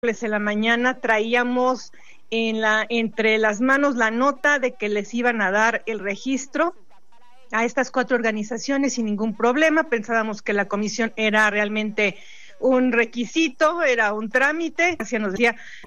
en la mañana traíamos entre las manos la nota de que les iban a dar el registro a estas 4 organizaciones sin ningún problema. Pensábamos que la comisión era realmente un requisito, era un trámite. Nos decía